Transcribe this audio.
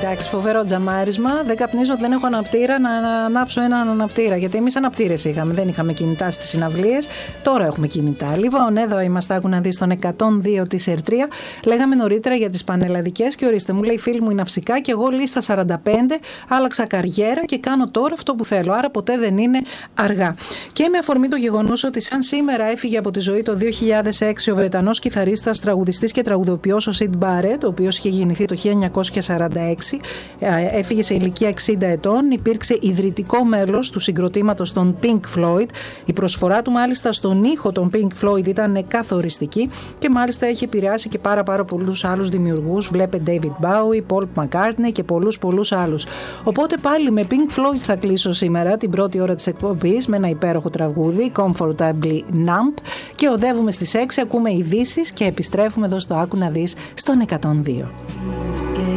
Εντάξει, φοβερό τζαμάρισμα. Δεν καπνίζω, δεν έχω αναπτήρα να ανάψω έναν αναπτήρα. Γιατί εμείς αναπτήρες είχαμε, δεν είχαμε κινητά στις συναυλίες. Τώρα έχουμε κινητά. Λοιπόν, εδώ είμαστε. Άκου να δεις τον 102 της Ερτρία. Λέγαμε νωρίτερα για τις πανελλαδικές και ορίστε, μου λέει φίλη μου η Ναυσικά και εγώ λίστα 45. Άλλαξα καριέρα και κάνω τώρα αυτό που θέλω. Άρα ποτέ δεν είναι αργά. Και με αφορμή το γεγονός ότι σαν σήμερα έφυγε από τη ζωή το 2006 ο Βρετανός κιθαρίστας, τραγουδιστής και τραγουδοποιός ο Σιντ Μπάρετ, ο οποίος είχε γεννηθεί το 1946, έφυγε σε ηλικία 60 ετών, υπήρξε ιδρυτικό μέλος του συγκροτήματος των Pink Floyd. Η προσφορά του μάλιστα στον ήχο των Pink Floyd ήταν καθοριστική και μάλιστα έχει επηρεάσει και πάρα πολλούς άλλους δημιουργούς. Βλέπε David Bowie, Paul McCartney και πολλούς άλλους. Οπότε πάλι με Pink Floyd θα κλείσω σήμερα την πρώτη ώρα της εκπομπής με ένα υπέροχο τραγούδι, Comfortably Numb, και οδεύουμε στις 6, ακούμε ειδήσεις και επιστρέφουμε εδώ στο Άκου να δεις στον 102.